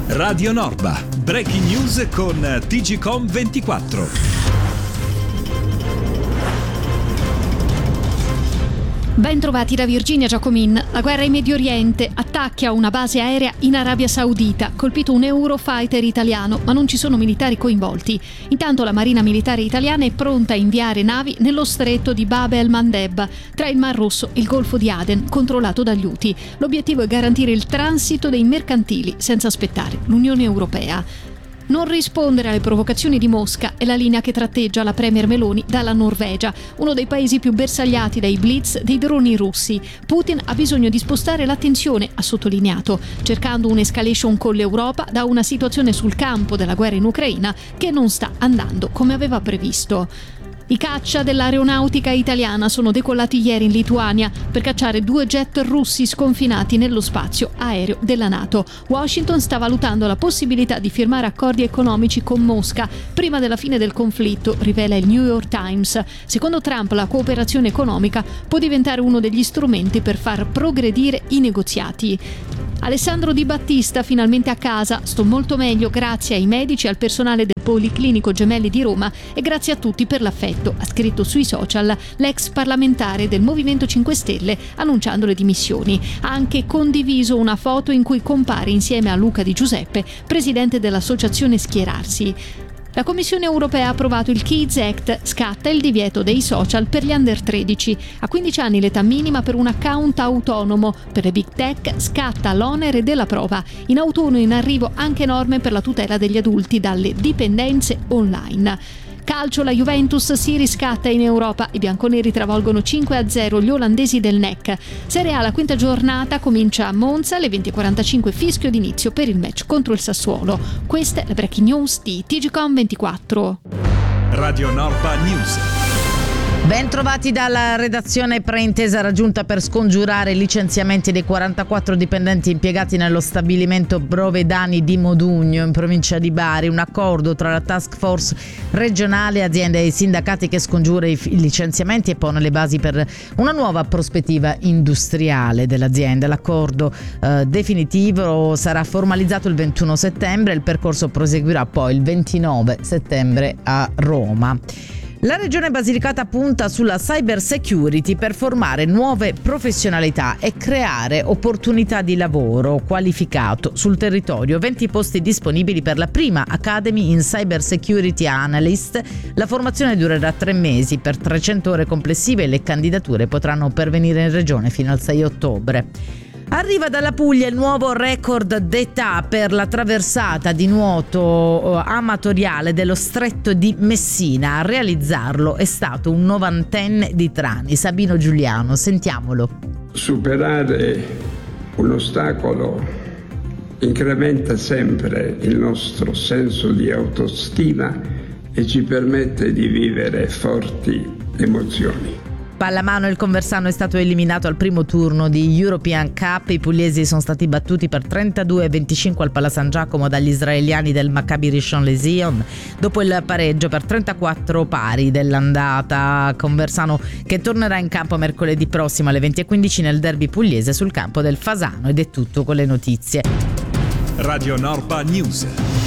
Radio Norba, breaking news con TGcom 24. Ben trovati da Virginia Giacomin. La guerra in Medio Oriente, attacchi a una base aerea in Arabia Saudita, colpito un Eurofighter italiano, ma non ci sono militari coinvolti. Intanto la Marina Militare Italiana è pronta a inviare navi nello stretto di Bab el-Mandeb, tra il Mar Rosso e il Golfo di Aden, controllato dagli Houthi. L'obiettivo è garantire il transito dei mercantili senza aspettare l'Unione Europea. Non rispondere alle provocazioni di Mosca è la linea che tratteggia la premier Meloni dalla Norvegia, uno dei paesi più bersagliati dai blitz dei droni russi. Putin ha bisogno di spostare l'attenzione, ha sottolineato, cercando un'escalation con l'Europa da una situazione sul campo della guerra in Ucraina che non sta andando come aveva previsto. I caccia dell'aeronautica italiana sono decollati ieri in Lituania per cacciare 2 jet russi sconfinati nello spazio aereo della NATO. Washington sta valutando la possibilità di firmare accordi economici con Mosca prima della fine del conflitto, rivela il New York Times. Secondo Trump, la cooperazione economica può diventare uno degli strumenti per far progredire i negoziati. Alessandro Di Battista finalmente a casa, sto molto meglio grazie ai medici e al personale del Policlinico Gemelli di Roma e grazie a tutti per l'affetto, ha scritto sui social l'ex parlamentare del Movimento 5 Stelle annunciando le dimissioni. Ha anche condiviso una foto in cui compare insieme a Luca Di Giuseppe, presidente dell'associazione Schierarsi. La Commissione europea ha approvato il Kids Act, scatta il divieto dei social per gli under 13. A 15 anni l'età minima per un account autonomo. Per le big tech scatta l'onere della prova. In autunno in arrivo anche norme per la tutela degli adulti dalle dipendenze online. Calcio, la Juventus si riscatta in Europa. I bianconeri travolgono 5-0 gli olandesi del NEC. Serie A, la quinta giornata comincia a Monza alle 20:45, fischio d'inizio per il match contro il Sassuolo. Queste le breaking news di TGcom 24. Radio Norba News. Ben trovati dalla redazione. Preintesa raggiunta per scongiurare i licenziamenti dei 44 dipendenti impiegati nello stabilimento Brovedani di Modugno in provincia di Bari. Un accordo tra la task force regionale, aziende e sindacati che scongiura i licenziamenti e pone le basi per una nuova prospettiva industriale dell'azienda. L'accordo definitivo sarà formalizzato il 21 settembre e il percorso proseguirà poi il 29 settembre a Roma. La Regione Basilicata punta sulla cyber security per formare nuove professionalità e creare opportunità di lavoro qualificato sul territorio. 20 posti disponibili per la prima Academy in Cyber Security Analyst. La formazione durerà 3 mesi per 300 ore complessive e le candidature potranno pervenire in Regione fino al 6 ottobre. Arriva dalla Puglia il nuovo record d'età per la traversata di nuoto amatoriale dello Stretto di Messina. A realizzarlo è stato un 90enne di Trani, Sabino Giuliano. Sentiamolo. Superare un ostacolo incrementa sempre il nostro senso di autostima e ci permette di vivere forti emozioni. Pallamano, il Conversano è stato eliminato al primo turno di European Cup. I pugliesi sono stati battuti per 32-25 al Pala San Giacomo dagli israeliani del Maccabi Rishon LeZion dopo il pareggio per 34 pari dell'andata. Conversano che tornerà in campo mercoledì prossimo alle 20:15 nel derby pugliese sul campo del Fasano. Ed è tutto con le notizie. Radio Norba News.